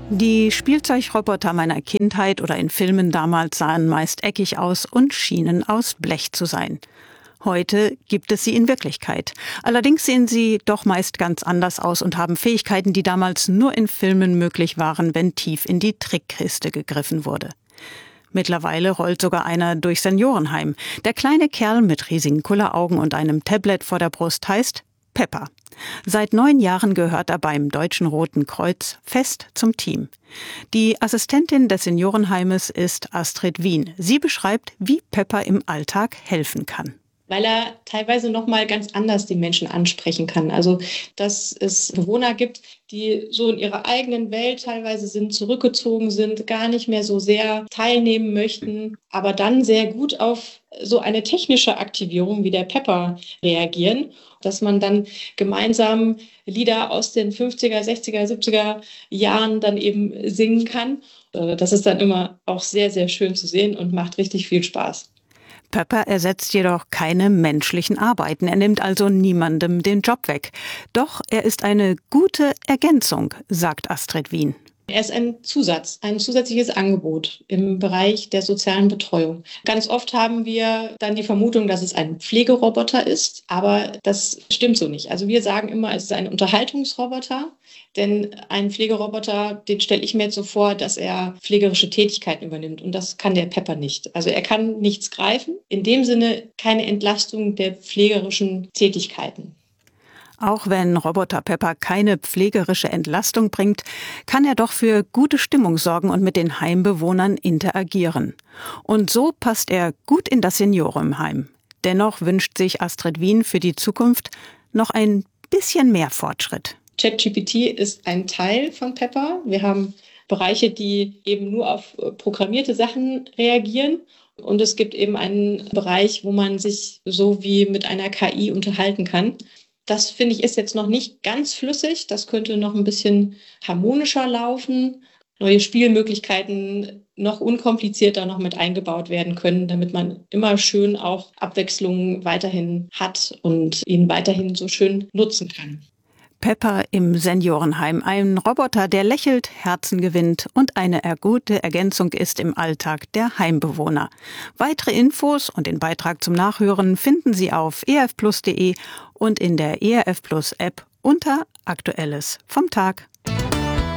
Die Spielzeugroboter meiner Kindheit oder in Filmen damals sahen meist eckig aus und schienen aus Blech zu sein. Heute gibt es sie in Wirklichkeit. Allerdings sehen sie doch meist ganz anders aus und haben Fähigkeiten, die damals nur in Filmen möglich waren, wenn tief in die Trickkiste gegriffen wurde. Mittlerweile rollt sogar einer durch Seniorenheim. Der kleine Kerl mit riesigen Kulleraugen und einem Tablet vor der Brust heißt Pepper. Seit 9 Jahren gehört er beim Deutschen Roten Kreuz fest zum Team. Die Assistentin des Seniorenheimes ist Astrid Wien. Sie beschreibt, wie Pepper im Alltag helfen kann. Weil er teilweise nochmal ganz anders die Menschen ansprechen kann. Also, dass es Bewohner gibt, die so in ihrer eigenen Welt teilweise sind, zurückgezogen sind, gar nicht mehr so sehr teilnehmen möchten, aber dann sehr gut auf so eine technische Aktivierung wie der Pepper reagieren, dass man dann gemeinsam Lieder aus den 50er, 60er, 70er Jahren dann eben singen kann. Das ist dann immer auch sehr, sehr schön zu sehen und macht richtig viel Spaß. Pepper ersetzt jedoch keine menschlichen Arbeiten. Er nimmt also niemandem den Job weg. Doch er ist eine gute Ergänzung, sagt Astrid Wien. Er ist ein Zusatz, ein zusätzliches Angebot im Bereich der sozialen Betreuung. Ganz oft haben wir dann die Vermutung, dass es ein Pflegeroboter ist, aber das stimmt so nicht. Also wir sagen immer, es ist ein Unterhaltungsroboter, denn ein Pflegeroboter, den stelle ich mir jetzt so vor, dass er pflegerische Tätigkeiten übernimmt und das kann der Pepper nicht. Also er kann nichts greifen, in dem Sinne keine Entlastung der pflegerischen Tätigkeiten. Auch wenn Roboter Pepper keine pflegerische Entlastung bringt, kann er doch für gute Stimmung sorgen und mit den Heimbewohnern interagieren. Und so passt er gut in das Seniorenheim. Dennoch wünscht sich Astrid Wien für die Zukunft noch ein bisschen mehr Fortschritt. ChatGPT ist ein Teil von Pepper. Wir haben Bereiche, die eben nur auf programmierte Sachen reagieren. Und es gibt eben einen Bereich, wo man sich so wie mit einer KI unterhalten kann. Das, finde ich, ist jetzt noch nicht ganz flüssig. Das könnte noch ein bisschen harmonischer laufen. Neue Spielmöglichkeiten noch unkomplizierter noch mit eingebaut werden können, damit man immer schön auch Abwechslung weiterhin hat und ihn weiterhin so schön nutzen kann. Pepper im Seniorenheim. Ein Roboter, der lächelt, Herzen gewinnt und eine gute Ergänzung ist im Alltag der Heimbewohner. Weitere Infos und den Beitrag zum Nachhören finden Sie auf erfplus.de und in der ERF Plus App unter Aktuelles vom Tag.